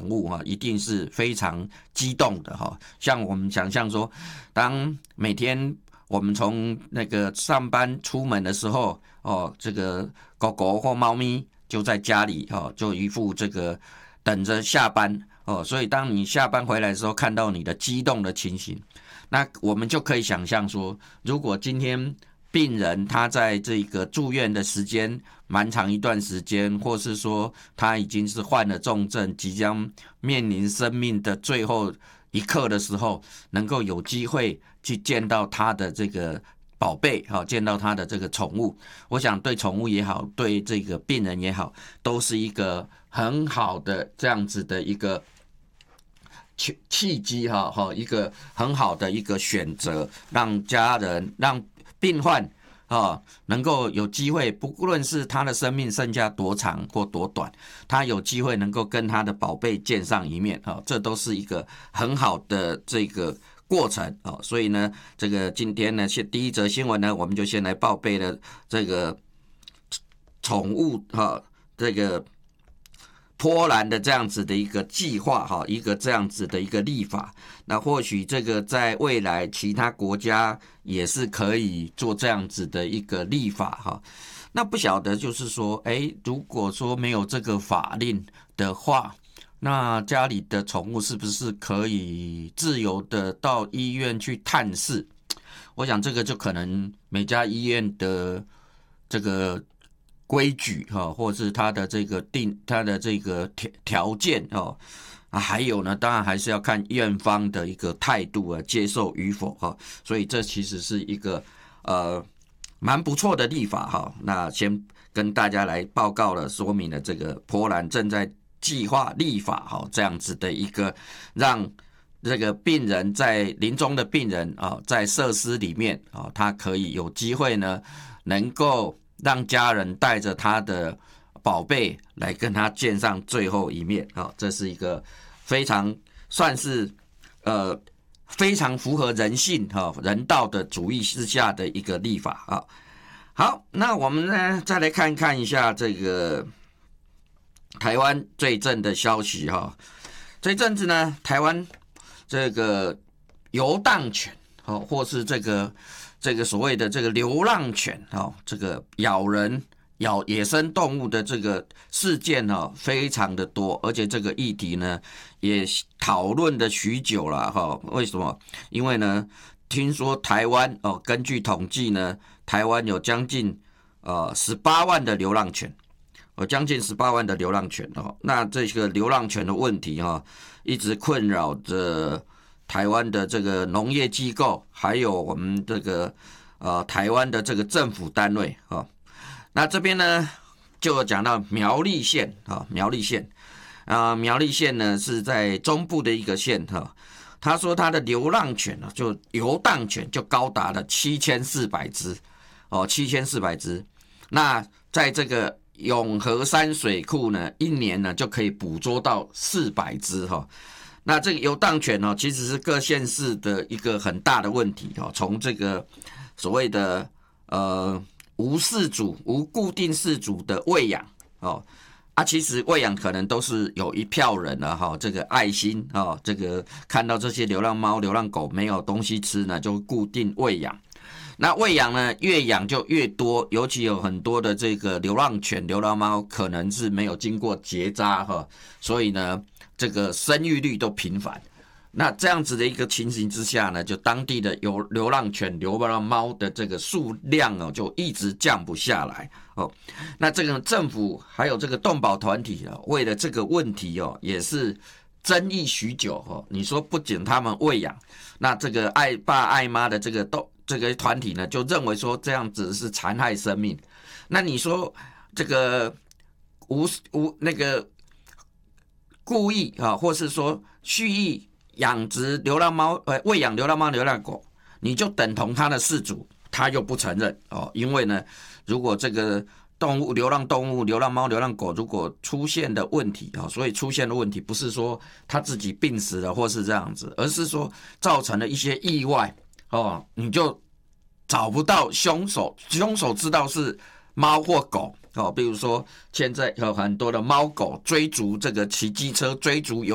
物一定是非常激动的像我们想象说，当每天我们从那个上班出门的时候这个狗狗或猫咪就在家里就一副这个等着下班所以当你下班回来的时候，看到你的激动的情形，那我们就可以想象说，如果今天病人他在这个住院的时间蛮长一段时间，或是说他已经是患了重症，即将面临生命的最后一刻的时候，能够有机会去见到他的这个宝贝见到他的这个宠物，我想对宠物也好，对这个病人也好，都是一个很好的这样子的一个契机一个很好的一个选择，让家人让病患能够有机会，不论是他的生命剩下多长或多短，他有机会能够跟他的宝贝见上一面这都是一个很好的这个过程所以呢，这个今天呢，第一则新闻呢，我们就先来报备了这个宠物这个波兰的这样子的一个计划一个这样子的一个立法，那或许这个在未来其他国家也是可以做这样子的一个立法那不晓得就是说如果说没有这个法令的话，那家里的宠物是不是可以自由的到医院去探视？我想这个就可能每家医院的这个规矩或是它的这个条件还有呢，当然还是要看院方的一个态度接受与否所以这其实是一个蛮不错的立法那先跟大家来报告了，说明了这个波兰正在计划立法这样子的一个让这个病人在临终的病人在设施里面他可以有机会呢，能够让家人带着他的宝贝来跟他见上最后一面这是一个非常算是非常符合人性人道的主义之下的一个立法好，那我们呢再来看一下这个台湾最近的消息这一阵子呢，台湾这个游荡犬或是这个所谓的这个流浪犬这个咬人咬野生动物的这个事件非常的多，而且这个议题呢也讨论了许久了为什么？因为呢，听说台湾根据统计呢，台湾有将近18万的流浪犬，将近18万的流浪犬那这个流浪犬的问题一直困扰着台湾的这个农业机构，还有我们这个台湾的这个政府单位那这边呢就讲到苗栗县苗栗县呢是在中部的一个县他说他的流浪犬就游荡犬就高达了7400只7400只，那在这个永和山水库呢，一年呢就可以捕捉到400只那这个游荡犬其实是各县市的一个很大的问题从这个所谓的无固定饲主的喂养其实喂养可能都是有一票人这个爱心这个看到这些流浪猫流浪狗没有东西吃呢，就固定喂养。那喂养呢，越养就越多，尤其有很多的这个流浪犬、流浪猫可能是没有经过结扎所以呢，这个生育率都频繁。那这样子的一个情形之下呢，就当地的流浪犬、流浪猫的这个数量就一直降不下来那这个政府还有这个动保团体为了这个问题也是争议许久你说不仅他们喂养，那这个爱爸爱妈的这个团体呢，就认为说这样子是残害生命。那你说这个那个故意或是说蓄意养殖流浪猫喂养流浪猫流浪狗，你就等同他的饲主，他又不承认因为呢，如果这个流浪动物流浪猫流浪狗如果出现的问题所以出现的问题不是说他自己病死了或是这样子，而是说造成了一些意外你就找不到凶手知道是猫或狗比如说现在有很多的猫狗追逐这个骑机车追逐